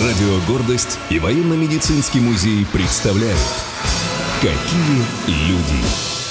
Радио «Гордость» и военно-медицинский музей представляют «Какие люди».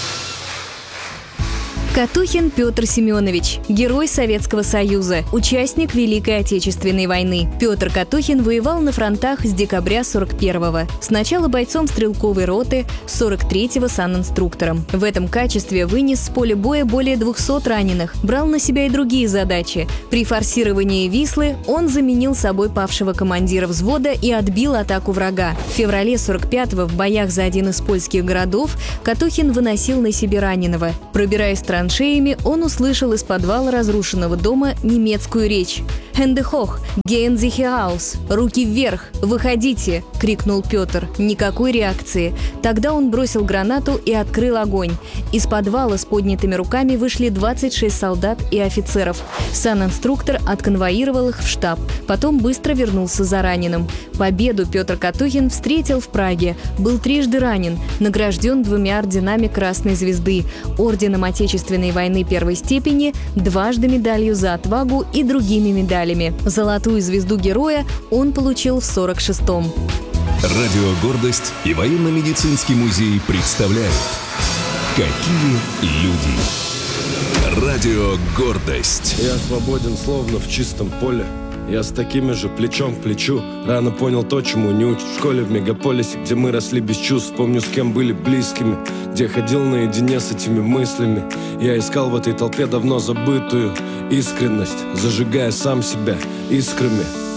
Катухин Петр Семенович, герой Советского Союза, участник Великой Отечественной войны. Петр Катухин воевал на фронтах с декабря 41-го. Сначала бойцом стрелковой роты, 43-го санинструктором. В этом качестве вынес с поля боя более 200 раненых, брал на себя и другие задачи. При форсировании Вислы он заменил собой павшего командира взвода и отбил атаку врага. В феврале 45-го в боях за один из польских городов Катухин выносил на себе раненого. Пробираясь траншеями, он услышал из подвала разрушенного дома немецкую речь. «Hände hoch! Gehen Sie heraus! Руки вверх! Выходите!» — крикнул Петр. Никакой реакции. Тогда он бросил гранату и открыл огонь. Из подвала с поднятыми руками вышли 26 солдат и офицеров. Санинструктор отконвоировал их в штаб. Потом быстро вернулся за раненым. Победу Петр Катухин встретил в Праге. Был трижды ранен, награжден 2 орденами Красной Звезды, орденом Отечественной войны первой степени, дважды медалью за отвагу и другими медалями. Золотую звезду героя он получил в 46-м. Радио «Гордость» и военно-медицинский музей представляют «Какие люди». Радио «Гордость». Я свободен, словно в чистом поле. Я с такими же плечом к плечу. Рано понял то, чему не учат в школе. В мегаполисе, где мы росли без чувств. Помню, с кем были близкими, где ходил наедине с этими мыслями. Я искал в этой толпе давно забытую искренность, зажигая сам себя искрами.